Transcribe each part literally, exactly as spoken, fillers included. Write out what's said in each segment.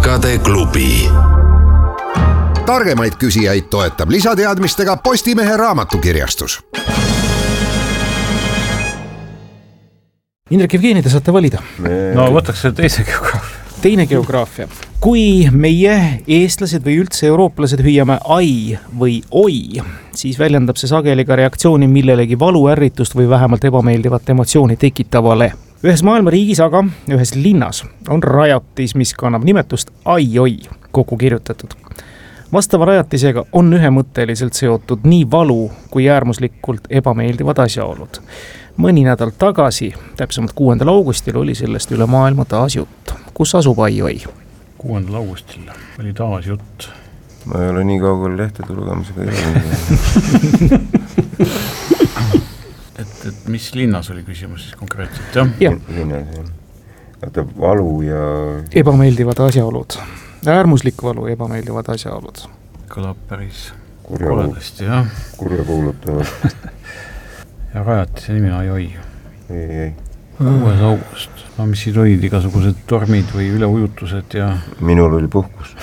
tarkade klubi. Targemaid küsijaid toetab lisateadmistega Postimehe raamatukirjastus. Indrek Jevgeni, te saate valida. No võtaks see teise geograafia. Teine geograafia. Kui meie eestlased või üldse eurooplased hüüame ai või oi, siis väljendab see sageli ka reaktsiooni millelegi valu, ärritust või vähemalt ebameeldivat emotsiooni tekitavale. Ühes maailma riigis aga, ühes linnas on rajatis, mis kannab nimetust ai-oi kokku kirjutatud. Vastava rajatisega on ühemõtteliselt seotud nii valu kui äärmuslikult ebameeldivad asjaolud. Mõni nädal tagasi, täpsemalt kuuendal augustil, oli sellest üle maailma taas jutt. Kus asub ai-oi? kuuendal augustil oli taas jutt. Ma ei ole nii kaugel lehtede lugemisega jõudnud. et, et mis linnas oli küsimus siis konkreetselt, jah? jah. Linnas, jah. Vaata, valu ja... Ebameeldivad asjaolud. Äärmuslik valu, ebameeldivad asjaolud. Kõlab päris kurja koledasti, jah. Kurja kuulutavad. ja rajatise nimi ai-oi. Ei, ei. kuues august. No mis siin olid igasugused tormid või üleujutused ja... Minul oli puhkus.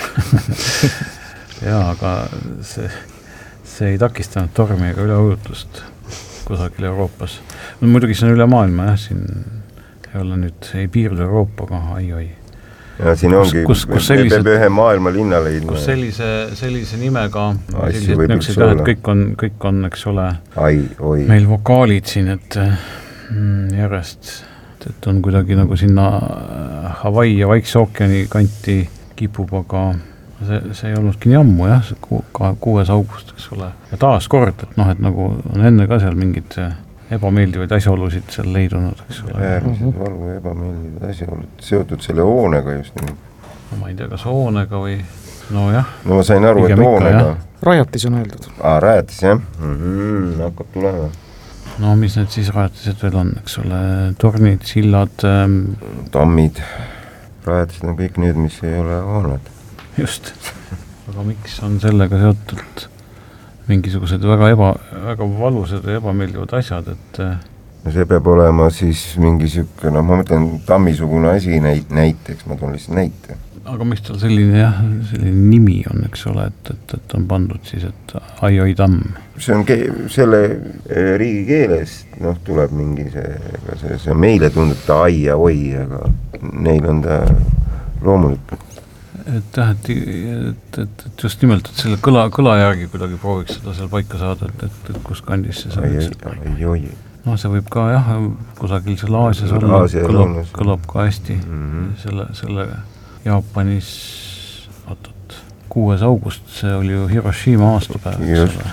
jaa, aga see, see ei takistanud tormi ega üleujutust kusagil Euroopas. No, muidugi see on üle maailma, jah, siin ei ole nüüd, ei piirdu Euroopaga, ai-oi. Ja siin ongi, kus, kus sellised, peab ühe maailma linna leidma. Kus sellise, sellise nimega, sellised nüksed, jah, et kõik on, kõik on, eks ole, ai-oi. Meil vokaalid siin, et mm, järjest... et on kuidagi nagu sinna Hawaii ja Vaikse ookeani kanti kipub, aga see, see ei olnudki nii ammu, jah, see ku, kuues august, eks ole. Ja taas kord, et noh, et nagu on enne ka seal mingid ebameeldivaid asjaolusid seal leidunud, eks ole. Äärmised valu ja ebameeldivad asjaolud seotud selle hoonega just nii. No, ma ei tea, kas hoonega või... No jah. No ma sain aru, et hoonega... Rajatis on öeldud. Aa, rajatis, jah. Mm-hmm, hakkab tulema. No mis need siis rajatised veel on, eks ole, tornid, sillad... Ähm... Tammid, rajatised on kõik need, mis ei ole hooned. Just, aga miks on sellega seotud mingisugused väga, eba, väga valusad ja ebameeldivad asjad, et... No see peab olema siis mingi siuke, no ma mõtlen tammisugune asi näit, näiteks, ma toon lihtsalt näite. Aga miks tal selline, jah, selline nimi on, eks ole, et, et, et on pandud siis, et ai-oi tamm? See on ke- selle riigi keeles, noh, tuleb mingi see, see, see meile tundub ta ai ja oi, aga neil on ta loomulik. Et jah, et, et, et, et just nimelt, et selle kõla, kõla järgi kuidagi prooviks seda seal paika saada, et, et, et kus kandis see sai. Ai-oi. No see võib ka, jah, kusagil seal Aasias olla, kõlab, kõlab ka hästi mm-hmm. selle, selle Jaapanis, oot-oot, kuues august, see oli ju Hiroshima aastapäev.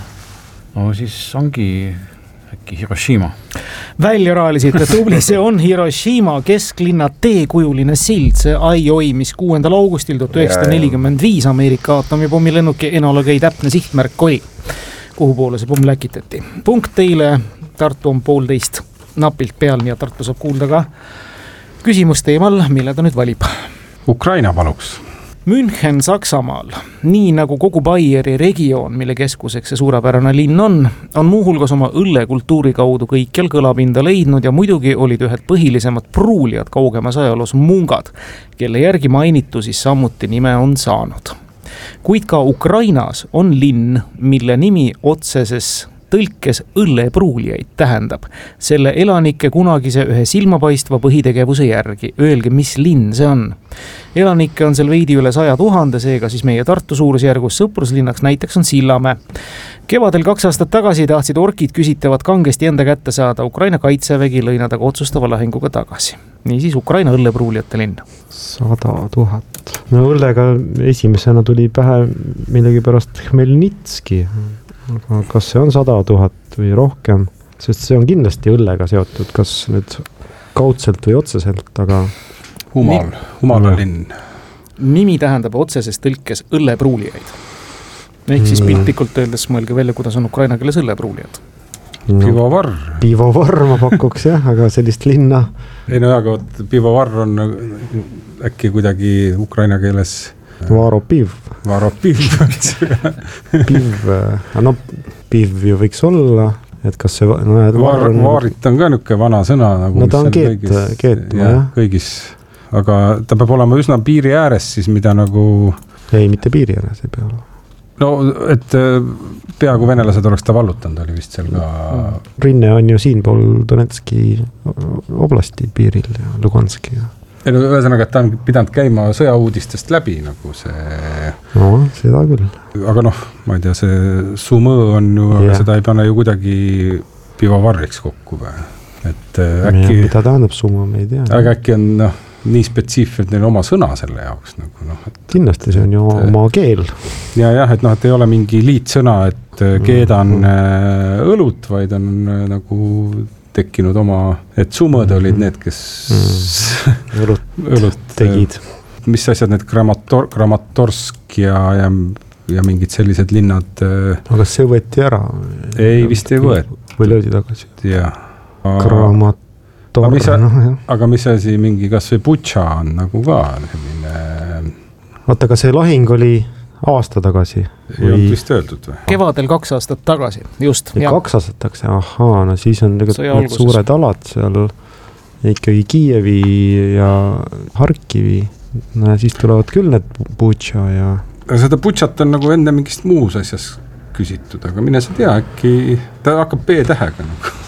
No siis ongi äkki Hiroshima. Välja raalisite, tubli, see on Hiroshima kesklinna teekujuline sild, see ai-oi, mis kuuendal augustil tuhat üheksasada nelikümmend viis Ameerika aatomipommilennuki Enola Gay täpne sihtmärk oli, kuhu poole see pomm läkitati. Punkt teile, Tartu on poolteist napilt peal ja Tartu saab kuulda ka küsimus teemal, mille ta nüüd valib. Ukraina paluks. München Saksamaal, nii nagu kogu Baieri regioon, mille keskuseks see suurepärane linn on, on muuhulgas oma õllekultuuri kaudu kõikjal kõlapinda leidnud ja muidugi olid ühed põhilisemad pruulijad kaugemas ajaloos mungad, kelle järgi mainitu siis samuti nime on saanud. Kuid ka Ukrainas on linn, mille nimi otseses tõlkes õllepruulijaid tähendab selle elanike kunagise ühe silmapaistva põhitegevuse järgi. Öelge, mis linn see on. Elanikke on seal veidi üle saja tuhande, seega siis meie Tartu suurusjärgus sõpruslinnaks näiteks on Sillamäe. Kevadel kaks aastat tagasi tahtsid orkid küsitavad kangesti enda kätte saada. Ukraina kaitsevägi lõi nad aga otsustava lahinguga tagasi. Niisiis Ukraina õllepruulijate linn. Sada tuhat. No õllega esimesena tuli pähe millegi pärast Khmelnitski. Aga kas see on sada tuhat või rohkem, sest see on kindlasti õllega seotud, kas nüüd kaudselt või otseselt, aga... Humal, Humala linn. Nimi tähendab otseses tõlkes õllepruulijaid. Ehk siis piltlikult öeldes mõelge välja, kuidas on ukraina keeles õllepruulijad. No, pivovarr. Pivovarr ma pakuks jah, aga sellist linna... Ei no aga pivovarr on äkki kuidagi ukraina keeles... Vaaro piv. Vaaro piv. piv, no piv ju võiks olla, et kas see... No, Vaar, on... Vaarit on ka niuke vana sõna. Nagu no ta on keet, keetma, jah. Kõigis aga ta peab olema üsna piiri ääres siis, mida nagu... Ei, mitte piiri ääres ei pea olema. No, et peaaegu venelased oleks ta vallutanud, oli vist seal ka... Rinne on ju siinpool Donetski oblasti piiril ja Luganski. Ja. Ja no, ühesõnaga, et ta on pidanud käima sõjauudistest läbi nagu see... No, seda küll. Aga noh, ma ei tea, see Sumõ on ju, aga seda ei pane ju kuidagi pivovarriks kokku või? Et äkki... Mida tähendab Sumõ, me ei tea. Aga äkki on... noh, nii spetsiifilt neil oma sõna selle jaoks nagu noh, et kindlasti see on ju et, oma keel. Ja jah, et noh, et ei ole mingi liitsõna, et keedan mm. õlut, vaid on nagu tekkinud oma, et sumõd olid need, kes mm. õlut, õlut tegid. Mis asjad need Kramator, Kramatorsk ja, ja, ja mingid sellised linnad. Aga see võeti ära? Ei, vist ei võet. Või löödi tagasi? Jah. Kramatorsk. Aga mis, aga mis asi mingi kas või Butša on nagu ka selline... Vaata, ka see lahing oli aasta tagasi. Ei või... olnud vist öeldud või? Kevadel kaks aastat tagasi, just. Ja kaks aastat tagasi, ahaa, no siis on tegelikult suured alad seal ikkagi Kiievi ja Harkivi. No ja siis tulevad küll need Butša ja... Aga seda Butšat on nagu enne mingist muus asjas küsitud, aga mine sa tea, äkki ta hakkab B-tähega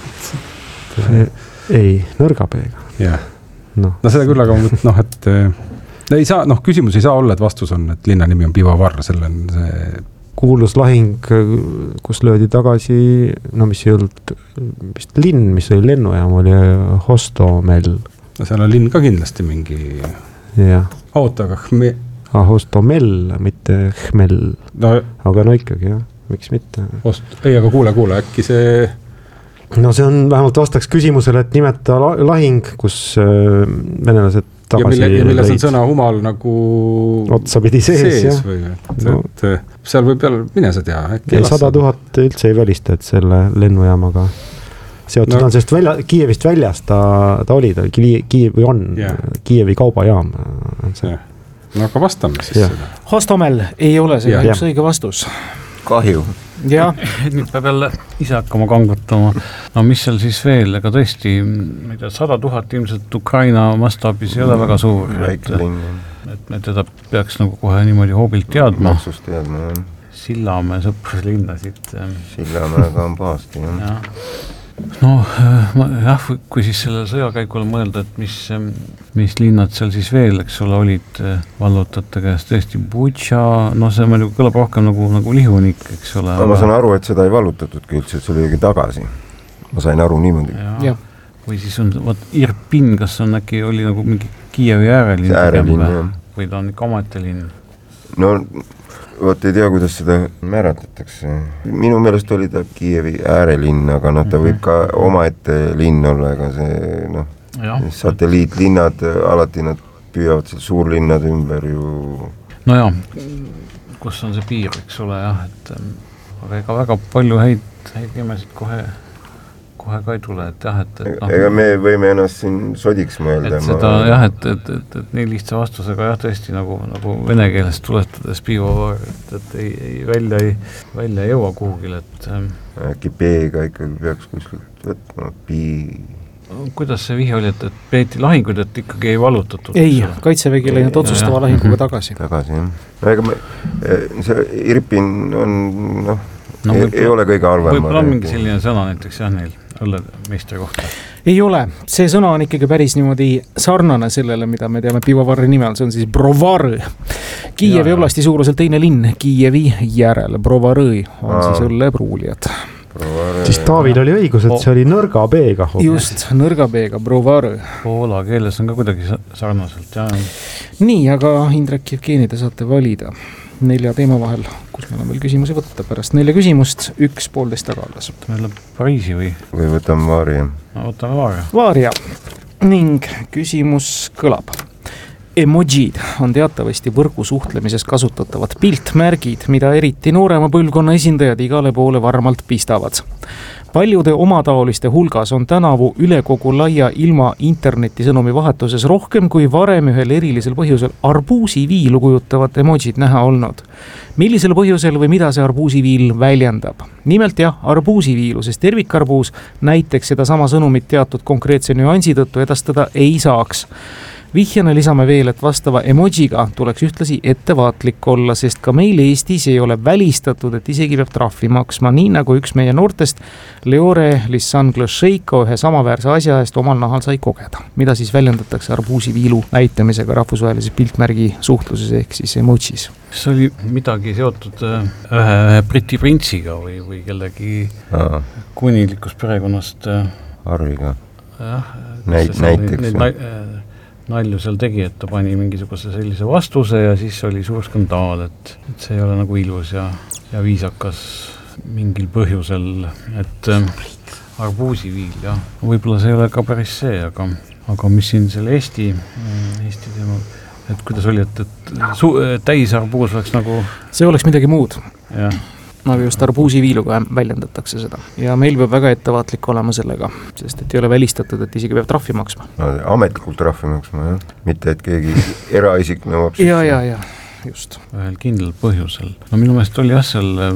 nagu. Ei, nõrga peega. Jah. No. no seda küll, aga noh, et ei saa, noh, küsimus ei saa olla, et vastus on, et linna nimi on Pivovarr, selle on see... Kuulus lahing, kus löödi tagasi, no mis ei olnud, vist linn, mis oli lennujaam, oli Hostomel. No seal on linn ka kindlasti mingi... Jah. Oota, aga me... Ah, Hostomel, mitte Hmel. No... Aga no ikkagi, jah, miks mitte? Host... Ei, aga kuule, kuule, äkki see... No see on vähemalt vastaks küsimusele, et nimeta lahing, kus venelased tagasi... Ja, mille, ja milles on sõna humal nagu... Otsapidi sees, sees jah. Või, et, no. et seal võib jälle, mine sa tea. Ei, sada tuhat üldse ei välista, et selle lennujaamaga seotud no. on, sest välja, Kiievist väljas ta, ta oli, ta Kiievi on, yeah. Kiievi kaubajaam. See. No aga vastame siis yeah. seda. Hostomel ei ole see yeah. üks õige vastus. Kahju. Ja. Nüüd peab jälle ise hakkama kangutama. No mis seal siis veel, ega tõesti, mida sada tuhat ilmselt Ukraina mastaabis ei ole väga suur. Et, et me teda peaks nagu kohe niimoodi hoobilt teadma. Maksust teadma, jah. Sillamäe sõpruslinna siit. Sillamäega on paasti, jah. Ja. No jah, kui siis selle sõjakäigule mõelda, et mis, mis linnad seal siis veel, eks ole, olid vallutate käest tõesti Butša, no see meil kõlab rohkem nagu, nagu lihunik, eks ole. Ma saan aru, et seda ei vallutatudki üldse, et see oli ju tagasi. Ma sain aru niimoodi. Ja. Või siis on, vaat Irpin, kas on äkki, oli nagu mingi Kiievi äärelinn? Äärelinn, jah. Või ta on ikka omete linn? No... Vot ei tea, kuidas seda määratletakse. Minu meelest oli ta Kiievi äärelinn, aga noh, ta võib ka omaette linn olla, ega see noh, satelliitlinnad, alati nad püüavad seal suurlinnad ümber ju. No jah, kus on see piir, eks ole, jah, et aga ega väga palju häid, häid nimesid kohe, kohe ka ei tule, et jah, et, et noh, ega me võime ennast siin sodiks mõelda. Et seda ma... jah, et, et, et, et nii lihtsa vastusega jah, tõesti nagu, nagu vene keelest tuletades Pivovarr, et, et ei, ei, välja, ei, välja ei jõua kuhugil, et äkki B-ga ikkagi peaks kuskilt võtma, Pii... Kuidas see vihe oli, et, et peeti lahingud, et ikkagi ei vallutatud? Ei, kaitsevägi läinud otsustava lahinguga mm-hmm. tagasi. Tagasi, jah. No ega me, see Irpin on, noh, no, ei, ei ole kõige halvem. Võib-olla on mingi selline sõna näiteks jah neil õllemeistri kohta. Ei ole, see sõna on ikkagi päris niimoodi sarnane sellele, mida me teame Pivovarri nimel, see on siis Brovarõ. Kiievi oblasti suuruselt teine linn, Kiievi järel, Brovarõ on Aa. siis õllepruulijad. Brovarõ. Siis Taavil oli õigus, et see oli nõrga B-ga. Just, nõrga B-ga, Brovarõ. Poola keeles on ka kuidagi sarnaselt, jah. Nii, aga Indrek Jevgeni te saate valida nelja teema vahel, kus meil on veel küsimusi võtta. Pärast nelja küsimust, üks poolteist tagaldas. Meil on Pariisi või? Või võtame Vaaria. No võtame Vaaria. Vaaria. Ning küsimus kõlab. Emojid on teatavasti võrgu suhtlemises kasutatavad piltmärgid, mida eriti noorema põlvkonna esindajad igale poole varmalt pistavad. Paljude omataoliste hulgas on tänavu üle kogu laia ilma internetisõnumi vahetuses rohkem kui varem ühel erilisel põhjusel arbuusiviilu kujutavat emojid näha olnud. Millisel põhjusel või mida see arbuusiviil väljendab? Nimelt jah, arbuusiviilu, sest tervikarbuus näiteks seda sama sõnumit teatud konkreetse nüansi tõttu edastada ei saaks. vihjana lisame veel, et vastava emojiga tuleks ühtlasi ettevaatlik olla, sest ka meil Eestis ei ole välistatud, et isegi peab trahvi maksma, nii nagu üks meie noortest Leore Lissan-Glõšeiko ühe samaväärse asja eest omal nahal sai kogeda, mida siis väljendatakse arbuusiviilu näitamisega rahvusvahelises piltmärgi suhtluses ehk siis emojis. See oli midagi seotud ühe, ühe Briti printsiga või, või kellegi Aa. kunilikust perekonnast Harriga. Jah, Näit, näiteks. Neid nalju seal tegi, et ta pani mingisuguse sellise vastuse ja siis oli suur skandaal, et, et see ei ole nagu ilus ja, ja viisakas mingil põhjusel, et äh, arbuusiviil, jah. Võib-olla see ei ole ka päris see, aga, aga mis siin selle Eesti, Eesti teema, et kuidas oli, et, et su, täis arbuus oleks nagu... See oleks midagi muud. Jah. Nagu just arbuusiviiluga väljendatakse seda. Ja meil peab väga ettevaatlik olema sellega, sest et ei ole välistatud, et isegi peab trahvi maksma. No, ametlikult trahvi maksma, jah. Mitte, et keegi eraisik nõuab. Ja, ja, ja, just. Ühel kindlal põhjusel. No minu meelest oli jah seal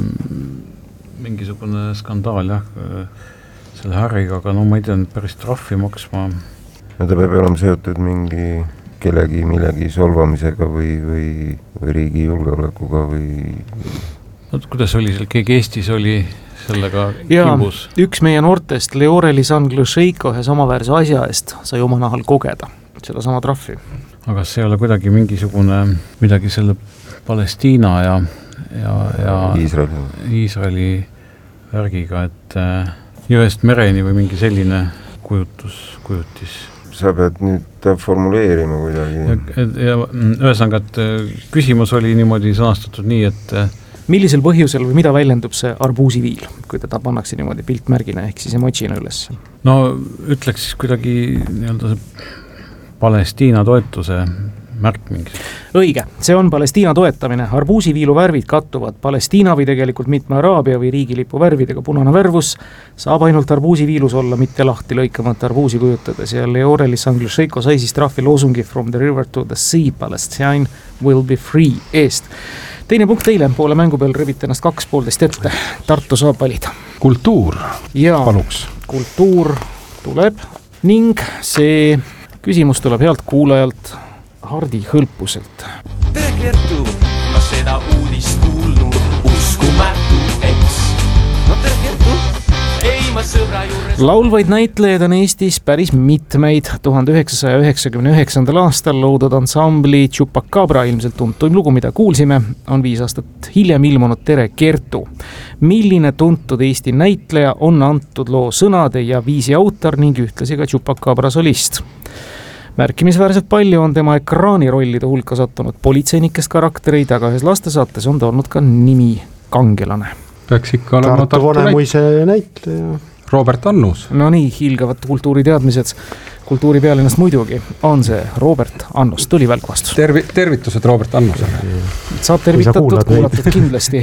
mingisugune skandaal, jah, selle Harriga, aga no ma ei tea, päris trahvi maksma. No ta peab olema seotud mingi kellegi millegi solvamisega või, või, või riigi julgeolekuga või... No, kuidas oli seal, keegi Eestis oli sellega ja, kimbus? Üks meie noortest Leore Lissan-Glõšeiko ühe samaväärse asja eest sai oma nahal kogeda seda sama trahvi. Aga see ei ole kuidagi mingisugune midagi selle Palestiina ja, ja, ja Iisraeli. Iisraeli värgiga, et äh, jõest mereni või mingi selline kujutus, kujutis. Sa pead nüüd formuleerima kuidagi. Ja, ja ühesõnaga, et küsimus oli niimoodi sõnastatud nii, et millisel põhjusel või mida väljendub see arbuusiviil, kui teda pannakse niimoodi piltmärgina ehk siis emojina üles? No ütleks siis kuidagi nii-öelda see Palestiina toetuse märk mingis. Õige, see on Palestiina toetamine. Arbuusiviilu värvid kattuvad Palestiina või tegelikult mitme Araabia või riigilipu värvidega. Punane värvus saab ainult arbuusiviilus olla, mitte lahti lõikamata arbuusi kujutades. Ja Leore Lissan-Glõšeiko sai siis trahvi loosungi From the river to the sea, Palestine will be free eest. Teine punkt teile, poole mängu peal rõbit ennast kaks poolteist ette. Tartu saab valida. Kultuur, ja, paluks. Kultuur tuleb ning see küsimus tuleb healt kuulajalt Hardi Hõlpuselt. Tere Kertu, ma seda uudist kuulnud, uskumatu, eks. No tere Kertu, ei ma sõbra juures. Laulvaid näitlejaid on Eestis päris mitmeid. tuhande üheksasaja üheksakümne üheksandal aastal loodud ansambli Chupacabra, ilmselt tuntuim lugu, mida kuulsime, on viis aastat hiljem ilmunud Tere Kertu. Milline tuntud Eesti näitleja on antud loo sõnade ja viisi autor ning ühtlasi ka Chupacabra solist? Märkimisväärselt palju on tema ekraanirollide hulka sattunud politseinikest karaktereid, aga ühes lastesaates on ta olnud ka nimi kangelane. Peaks ikka olema Tartu Vanemuise näitleja. Robert Annus. No nii, hiilgavad kultuuriteadmised. Kultuuripealinnast muidugi on see Robert Annus. Tuli välk vastus. Tervi, tervitused Robert Annusele. Saab tervitatud, kuulatud kindlasti.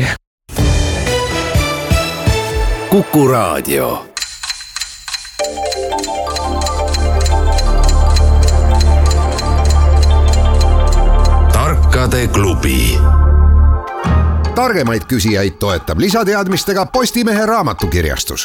Kuku Raadio. Tarkade klubi. Targemaid küsijaid toetab lisateadmistega Postimehe raamatukirjastus.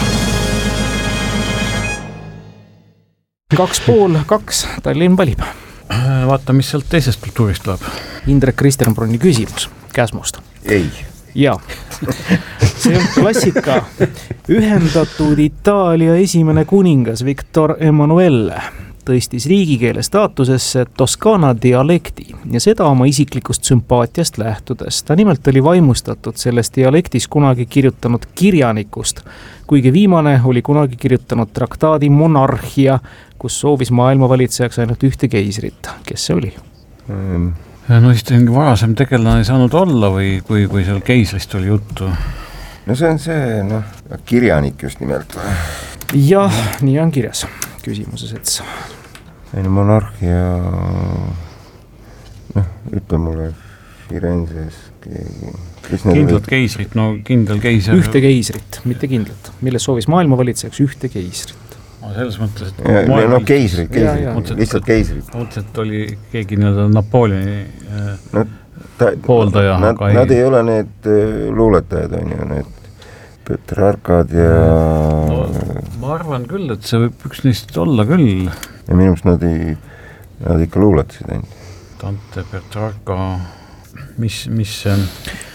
Kaks pool, kaks, Tallinn valib. Vaata, mis sealt teisest kultuurist tuleb. Indrek Kristenbrunni küsimus Käsmust. Ei. Jaa, see on klassika. Ühendatud Itaalia esimene kuningas Victor Emanuele tõstis riigikeele staatusesse Toskana dialekti ja seda oma isiklikust sümpaatiast lähtudes. Ta nimelt oli vaimustatud sellest dialektis kunagi kirjutanud kirjanikust, kuigi viimane oli kunagi kirjutanud traktaadi Monarhia, kus soovis maailmavalitsejaks ainult ühte keisrit. Kes see oli? Mm. No siis ta varasem tegelane ei saanud olla või kui, kui seal keisrist oli juttu? No see on see, noh, kirjanik just nimelt. Jah, nii on kirjas küsimuses, et Eine monarhia, noh, ütle mulle Firenzes keegi. Kindlat keisrit, no kindel keiser. Ühte keisrit, mitte kindlat, milles soovis maailmavalitsejaks ühte keisrit. No, selles mõttes, et ja, no keisrit, keisrit, ja, ja. lihtsalt keisrit. Mõtleselt oli keegi nii-öelda Napoleoni no, ta, pooldaja. Nad, nad, nad ei ole need luuletajad, on ju, need Petrarkad ja... No, ma arvan küll, et see võib üks neist olla küll. Ja minust nad ei, Nad ikka luuletasid ainult. Dante Petrarca, mis, mis äh...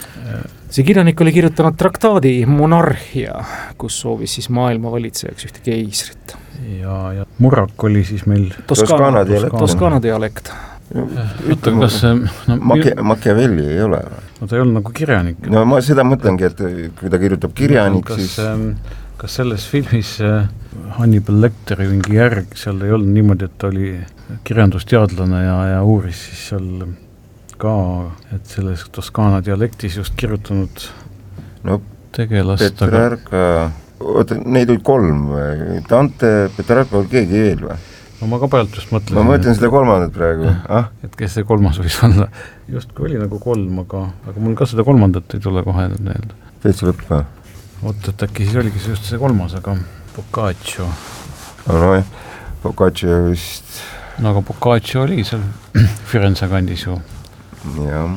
see kirjanik oli kirjutanud traktaadi Monarhia, kus soovis siis maailma valitsejaks ühte keisrit. Ja, ja Murrak oli siis meil Toskaana dialekt. Toskaana dialekt. Oota, kas no, Maki- Machiavelli ei ole? No ta ei olnud nagu kirjanik. No ma seda mõtlengi, et kui ta kirjutab kirjanik, kas, siis... Kas selles filmis Hannibal Lecteri mingi järg, seal ei olnud niimoodi, et ta oli kirjandusteadlane ja, ja uuris siis seal ka, et selles Toskaana dialektis just kirjutanud no, tegelast. Petrarca, oota, neid oli kolm või? Dante, Petrarca oli keegi eel või? No ma ka pealt just mõtlesin. Ma mõtlen seda kolmandat praegu. Ah? Et kes see kolmas võis olla. Just kui oli nagu kolm, aga, aga mul ka seda kolmandat ei tule kohe need. Täitsa lõpp või? Oot, et äkki siis oligi see just see kolmas, aga Boccaccio. No, no Boccaccio vist... No aga Boccaccio oli seal Firenze kandis ju. Jah,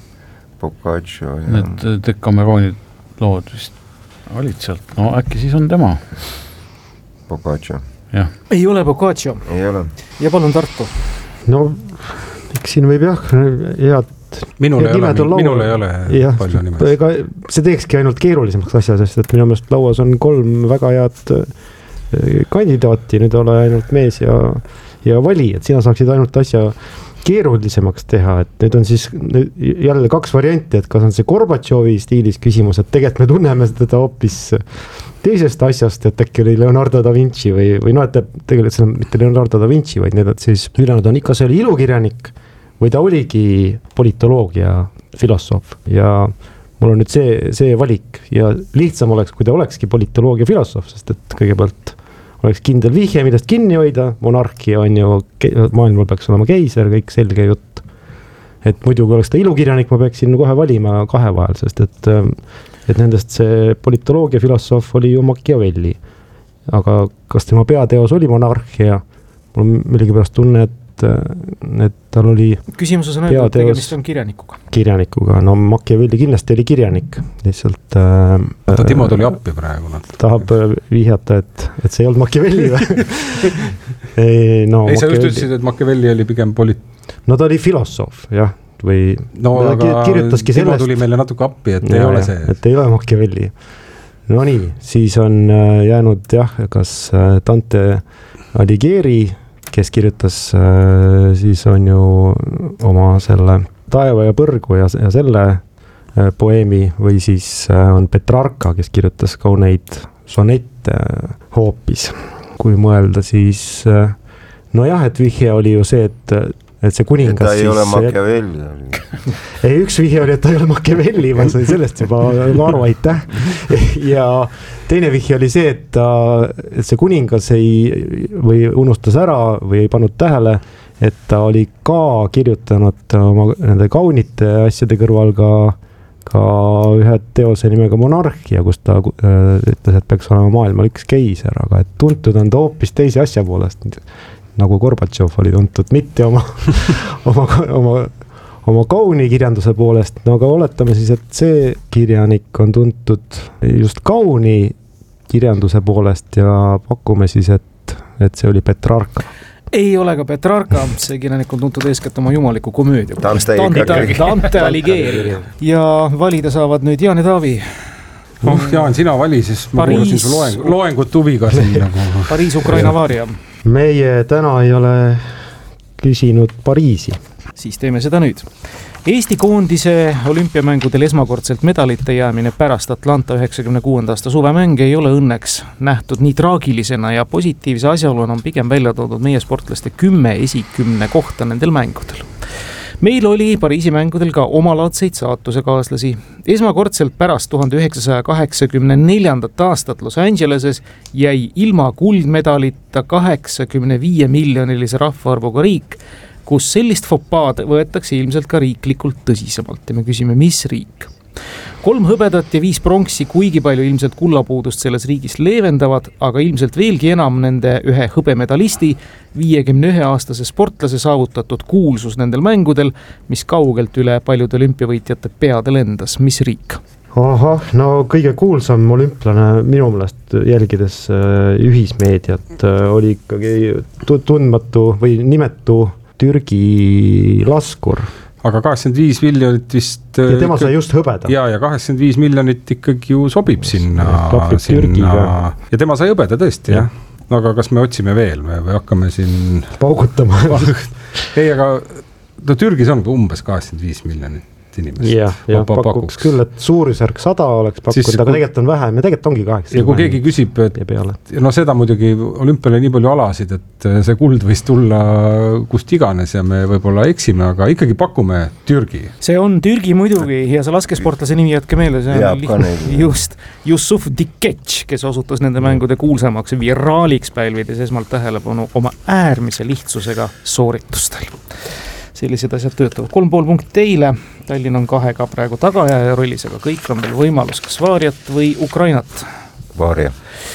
Boccaccio ja... Need Decameroni lood vist olid sealt. No äkki siis on tema. Boccaccio. Ja. Ei ole Boccaccio. Ei ole. Ja palun Tartu. No, eks siin võib jah, head minul ei ole, minul ei ole jah, palju nimest. Ega see teekski ainult keerulisemaks asja, sest et minu meelest lauas on kolm väga head kandidaati, nüüd ole ainult mees ja, ja vali, et sina saaksid ainult asja keerulisemaks teha, et nüüd on siis jälle kaks varianti, et kas on see Gorbatšovi stiilis küsimus, et tegelikult me tunneme teda hoopis teisest asjast, et äkki oli Leonardo da Vinci või, või no, et tegelikult see on mitte Leonardo da Vinci, vaid need on siis ülejäänud on ikka see oli ilukirjanik või ta oligi politoloogia filosoof ja mul on nüüd see, see valik ja lihtsam oleks, kui ta olekski politoloogia filosoof, sest et kõigepealt oleks kindel vihje, millest kinni hoida, monarhia on ju, maailmal peaks olema keiser, kõik selge jutt. Et muidu, kui oleks ta ilukirjanik, ma peaksin kohe valima kahe vahel, sest et, et nendest see politoloogia filosoof oli ju Machiavelli. Aga kas tema peateos oli monarhia? Mul on millegipärast tunne, et et tal oli küsimuses on öeldud, tegemist on kirjanikuga. Kirjanikuga, no Machiavelli kindlasti oli kirjanik, lihtsalt äh, ta Timo tuli appi praegu. Tahab vihjata, et, et see ei olnud Machiavelli või? ei, no, ei sa just ütlesid, et Machiavelli oli pigem polit... No ta oli filosoof, jah, või no aga kirjutaski Timo sellest... tuli meile natuke appi, et ja, ei ole see. Et ei ole Machiavelli. No nii, siis on jäänud jah, kas Dante Alighieri, kes kirjutas äh, siis on ju oma selle Taeva ja põrgu ja, ja selle äh, poeemi või siis äh, on Petrarca, kes kirjutas kauneid sonette äh, hoopis. Kui mõelda siis, äh, no jah, et vihje oli ju see, et et see kuningas et ta ei siis, ole Machiavelli. ei, üks vihje oli, et ta ei ole Machiavelli, ma sain sellest juba aru, aitäh. Ja teine vihje oli see, et, ta, et see kuningas ei, või unustas ära või ei pannud tähele, et ta oli ka kirjutanud oma nende kaunite asjade kõrval ka, ka ühe teose nimega Monarhia, kus ta äh, ütles, et peaks olema maailmal üks keiser, aga et tuntud on ta hoopis teise asja poolest, nagu Gorbatšov oli tuntud, mitte oma, oma, oma, oma kauni kirjanduse poolest, no aga oletame siis, et see kirjanik on tuntud just kauni kirjanduse poolest ja pakume siis, et, et see oli Petrarca. Ei ole ka Petrarca, see kirjanik on tuntud eeskätt oma jumaliku komöödia. Dante, Dante, Dante Alighieri. Ja valida saavad nüüd Jaan ja Taavi. Oh, Jaan, sina vali, siis ma kuulasin su loeng, loengut huviga siin nagu. Pariis, Ukraina, Vaaria. Meie täna ei ole küsinud Pariisi. Siis teeme seda nüüd. Eesti koondise olümpiamängudel esmakordselt medalite jäämine pärast Atlanta üheksakümne kuuenda aasta suvemänge ei ole õnneks nähtud nii traagilisena ja positiivse asjaoluna on pigem välja toodud meie sportlaste kümme esikümne kohta nendel mängudel. Meil oli Pariisi mängudel ka omalaadseid saatusekaaslasi. Esmakordselt pärast tuhande üheksasaja kaheksakümne neljandat aastat Los Angeleses jäi ilma kuldmedalita kaheksakümne viie miljonilise rahvaarvuga riik, kus sellist fopaad võetakse ilmselt ka riiklikult tõsisemalt ja me küsime, mis riik. Kolm hõbedat ja viis pronksi, kuigi palju ilmselt kullapuudust selles riigis leevendavad, aga ilmselt veelgi enam nende ühe hõbemedalisti, viiekümne ühe aastase sportlase saavutatud kuulsus nendel mängudel, mis kaugelt üle paljude olümpiavõitjate peade lendas. Mis riik? Ahah, no kõige kuulsam olümplane minu meelest jälgides ühismeediat oli ikkagi tundmatu või nimetu Türgi laskur. Aga kaheksakümmend viis miljonit vist... Ja tema sai just hõbeda. Ja, ja kaheksakümmend viis miljonit ikkagi ju sobib sinna. sinna. Ja tema sai hõbeda tõesti, jah. No, aga kas me otsime veel me, või hakkame siin... Paugutama. Ei, aga no, Türgis on umbes kaheksakümmend viis miljonit inimest. Ja, ja pakuks, pakuks küll, et suurisärk sada oleks pakkunud, siis, aga tegelikult on vähem ja tegelikult ongi kaheksakümmend. Ja kui keegi küsib, et no seda muidugi olümpiale nii palju alasid, et see kuld võis tulla kust iganes ja me võib-olla eksime, aga ikkagi pakume Türgi. See on Türgi muidugi ja see laskesportlase nimi jätke meele, see on liht, just Yusuf Diketš, kes osutus nende mängude kuulsamaks viraaliks pälvides esmalt tähelepanu oma äärmise lihtsusega sooritustel. Sellised asjad töötavad. Kolm pool punkt teile. Tallinn on kahega praegu tagaja rollis, aga kõik on veel võimalus kas Vaariat või Ukrainat. Vaaria.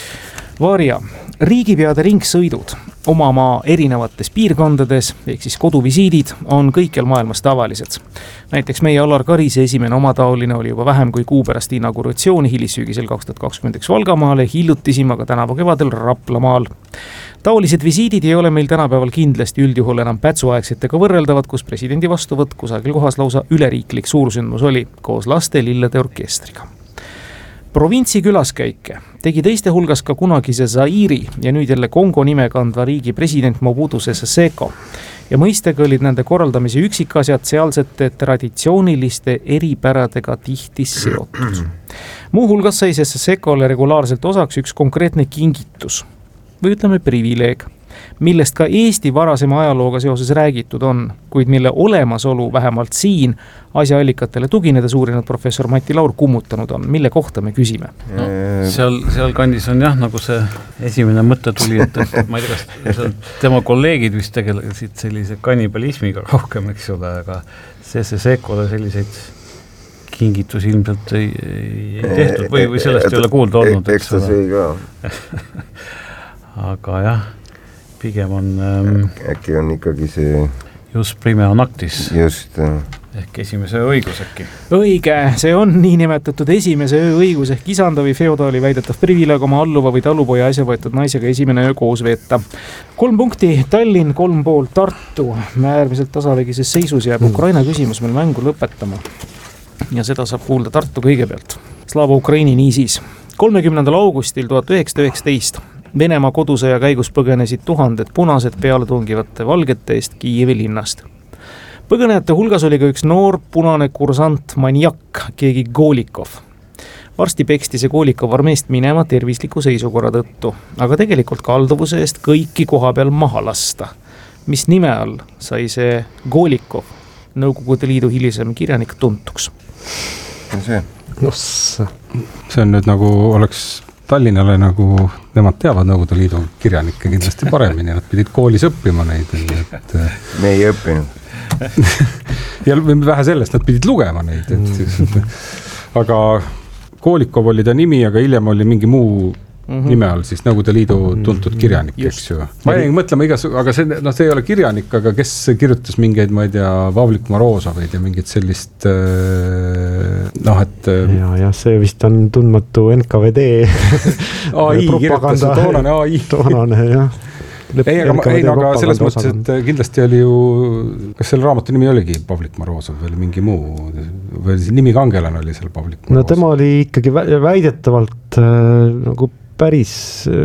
Vaaria. Riigipeade ringsõidud oma maa erinevates piirkondades, ehk siis koduvisiidid, on kõikjal maailmas tavalised. Näiteks meie Alar Karise esimene omataoline oli juba vähem kui kuu pärast inauguratsiooni hilissüügisel kaks tuhat kakskümmend üks Valgamaale, hiljutisima ka tänavu kevadel Raplamaal. Taolised visiidid ei ole meil tänapäeval kindlasti üldjuhul enam pätsuaegsetega võrreldavad, kus presidendi vastuvõtt kusagil kohas lausa üleriiklik suursündmus oli koos laste lillede orkestriga. Provintsi külaskäike tegi teiste hulgas ka kunagise Zairi ja nüüd jälle Kongo nime kandva riigi president Mobutu Sese Seko. Ja mõistega olid nende korraldamise üksikasjad sealsete traditsiooniliste eripäradega tihti seotud. Muu hulgas sai Sese Sekole regulaarselt osaks üks konkreetne kingitus või ütleme privileeg, millest ka Eesti varasema ajalooga seoses räägitud on, kuid mille olemasolu vähemalt siin asjaallikatele tuginedes uurinud professor Mati Laur kummutanud on, mille kohta me küsime. No, seal, seal kandis on jah, nagu see esimene mõte tuli, et, et ma ei tea, kas tema kolleegid vist tegelesid sellise kannibalismiga rohkem, eks ole, aga see see Sekole selliseid kingitusi ilmselt ei, ei tehtud või, või sellest ei ole kuulda olnud. Eks ta see ka. Aga jah, pigem on... Ähm, äkki on ikkagi see... Just prime anactis. Just. Ehk esimese öö õigus äkki. Õige, see on niinimetatud esimese öö õigus ehk isandavi feodaali väidetav privileeg oma alluva või talupoja asja võetud naisega esimene öö koos veeta. Kolm punkti Tallinn, kolm pool Tartu. Äärmiselt tasavägises seisus jääb Ukraina küsimus meil mängu lõpetama. Ja seda saab kuulda Tartu kõigepealt. Slava Ukraini niisiis. kolmekümnendal augustil tuhat üheksasada üheksateist Venemaa kodusõja käigus põgenesid tuhanded punased peale tungivate valgete eest Kiievi linnast. Põgenejate hulgas oli ka üks noor punane kursant maniak, keegi Golikov. Varsti peksti see Golikov armeest minema tervisliku seisukorra tõttu, aga tegelikult kalduvuse eest kõiki koha peal maha lasta. Mis nime all sai see Golikov, Nõukogude Liidu hilisem kirjanik, tuntuks? See. Nossa. See on nüüd nagu oleks... Tallinnale nagu nemad teavad Nõukogude Liidu kirjanikke kindlasti paremini, nad pidid koolis õppima neid. Et, me ei õppinud. ja vähe sellest, nad pidid lugema neid. Et, aga Kolikov oli ta nimi, aga hiljem oli mingi muu mm-hmm. nime all siis Nõukogude Liidu tuntud kirjanik, eks ju. Ma jäin mõtlema igas, aga see, no, see ei ole kirjanik, aga kes kirjutas mingeid, ma ei tea, Pavlik Morozovaid ja mingit sellist noh, et ja, ja see vist on tundmatu N K V D A I kirjutas, toonane A I toonane, jah. Ei, aga, ei, aga selles mõttes, et kindlasti oli ju, kas selle raamatu nimi oligi Pavlik Morozov või mingi muu, või nimi kangelane oli seal Pavlik Morozov? No tema oli ikkagi väidetavalt äh, nagu päris,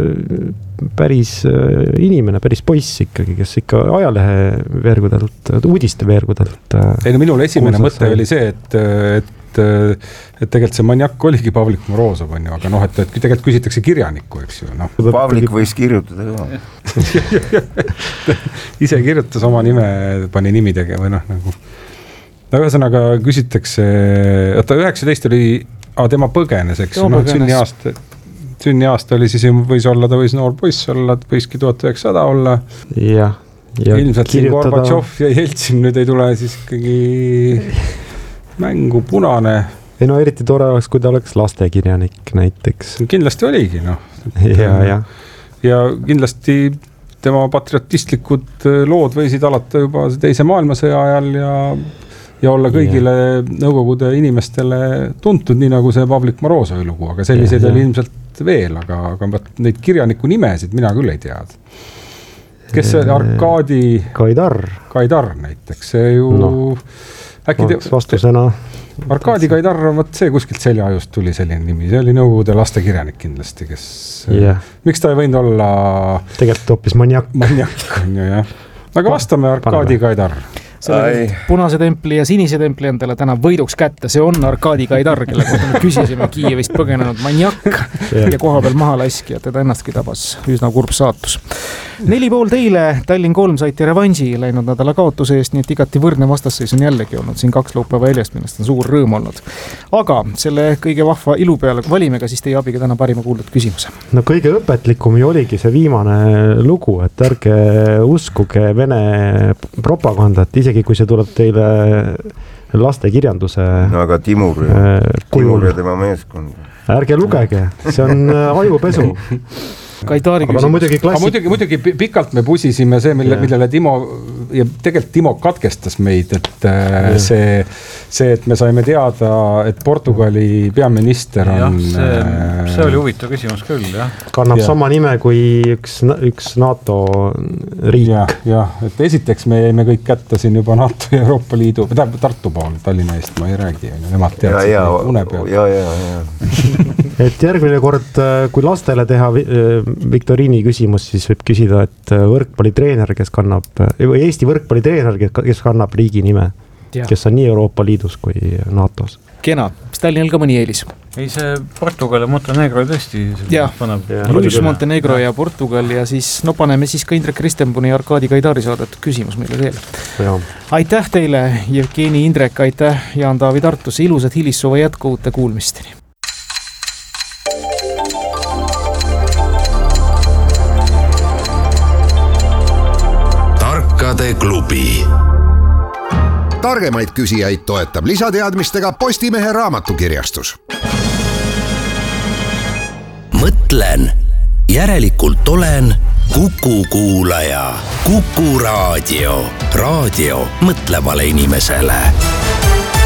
päris inimene, päris poiss ikkagi, kes ikka ajalehe veergudelt, uudiste veergudelt. Ei, no minul esimene mõte sai. Oli see, et, et, et tegelikult see maniak oligi Pavlik Morozov, on ju, aga noh, et, et tegelikult küsitakse kirjanikku, eks ju. No. Pavlik võis kirjutada ka. Ise kirjutas oma nime, pani nimi tege või noh, nagu. No ühesõnaga küsitakse, oota, üheksateist oli, a, tema põgenes, eks ju, noh, sünni aasta. Sünni aasta oli siis, võis olla, ta võis noor poiss olla, võiski tuhat üheksasada olla. Ja, ja ilmselt siin Gorbatšov ja Jeltsin nüüd ei tule siis ikkagi mängu punane. Ei no eriti tore oleks, kui ta oleks lastekirjanik näiteks. Kindlasti oligi, noh. Ja, ja. Ja kindlasti tema patriotistlikud lood võisid alata juba teise maailmasõja ajal ja ja olla kõigile ja. Nõukogude inimestele tuntud, nii nagu see Pavlik Morozovi lugu, aga selliseid ja, oli ja. Ilmselt veel, aga, aga neid kirjaniku nimesid mina küll ei tead. kes see Arkadi Kaidar. Kaidar näiteks, see ju no. äkki te... vastusena Arkadi Kaidar, vot see kuskilt seljaajust tuli selline nimi, see oli Nõukogude lastekirjanik kindlasti, kes yeah. miks ta ei võinud olla tegelikult hoopis maniak maniak on ju jah, aga vastame Arkadi Kaidar. Punase templi ja sinise templi endale täna võiduks kätte, see on Arkadi Kaidar, kelle kohta me küsisime Kiievist põgenenud maniak ja koha peal maha laski ja teda ennastki tabas üsna kurb saatus. Neli pool teile, Tallinn kolm saiti revansi läinud nädala kaotuse eest, nii et igati võrdne vastasseis on jällegi olnud siin kaks laupäeva eljest, millest on suur rõõm olnud. Aga selle kõige vahva ilu peale valime ka siis teie abiga täna parima kuuldud küsimuse. No kõige õpetlikum ju oligi see viimane lugu, et ärge uskuge Vene propagandat, isegi kui see tuleb teile lastekirjanduse no aga Timur ja, Timur ja tema meeskond. Ärge lugege, see on ajupesu. Kaidari küsimus. No, muidugi, klassik... muidugi, muidugi pikalt me pusisime see, mille, millele Timo, ja tegelikult Timo katkestas meid, et yeah. see, see, et me saime teada, et Portugali peaminister on... Ja, see, see oli huvitav küsimus küll, jah. Kannab ja. sama nime kui üks, üks NATO riik. Jah, ja, et esiteks me jäime kõik kätte siin juba NATO ja Euroopa Liidu, tähendab Tartu pool, Tallinna eest ma ei räägi, nemad teadsid ja, ja, une peal. Ja, ja, ja. et järgmine kord, kui lastele teha viktoriini küsimus, siis võib küsida, et võrkpallitreener, kes kannab, või Eesti võrkpallitreener, kes kannab riigi nime, ja. Kes on nii Euroopa Liidus kui NATOs. Kena, mis Tallinnal ka mõni eelis? Ei, see Portugal ja Montenegro tõesti paneb. Luis Montenegro ja Portugal ja siis, no paneme siis ka Indrek Ristenbuni ja Arkadi Kaidari saadetud küsimus meile teele. Aitäh teile, Jevgeni Indrek, aitäh Jaan-Taavi Tartus, ilusat hilissuve jätku uute kuulmisteni. klubi. Targemaid küsijaid toetab lisateadmistega Postimehe raamatukirjastus. Mõtlen, järelikult olen Kuku kuulaja. Kuku raadio. Raadio mõtlevale inimesele.